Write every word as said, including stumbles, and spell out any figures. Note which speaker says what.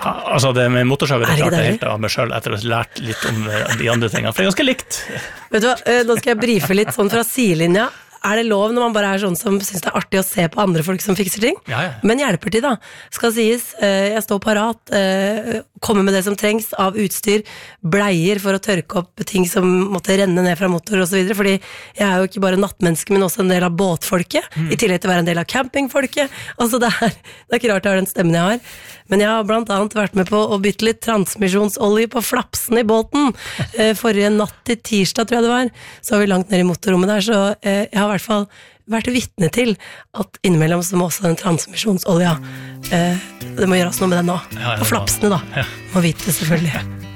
Speaker 1: Ja, altså det med motorsager det
Speaker 2: Er det
Speaker 1: klarte jeg
Speaker 2: deilig?
Speaker 1: helt av meg selv etter å ha lært litt om de andre tingene, for det er ganske likt.
Speaker 2: Vet du hva, eh, nå skal jeg brife litt sånn fra sidelinja. Er det lov når man bare er sånn som synes det er artig å se på andre folk som fikser ting?
Speaker 1: Ja, ja.
Speaker 2: Men hjelper til da. Skal sies, eh, jeg står parat, eh, kommer med det som trengs av utstyr, bleier for å tørke opp ting som måtte renne ned fra motor og så videre, fordi jeg er jo ikke bare nattmenneske, men også en del av båtfolket, mm. i tillegg til å være en del av campingfolket. Altså det er, det er ikke rart jeg har den stemmen jeg har. Men jeg har blant annet vært med på å bytte litt transmisjonsolje på flapsen i båten. Eh, forrige natt til tirsdag, tror jeg det var, så var vi langt ned i motorrommet der, så eh, jeg har i hvert fall vært vitne til at innimellom så må også den transmisjonsolja, eh, det må gjøres noe med den nå.
Speaker 1: Ja, ja,
Speaker 2: og flapsene da,
Speaker 1: ja.
Speaker 2: må vite selvfølgelig.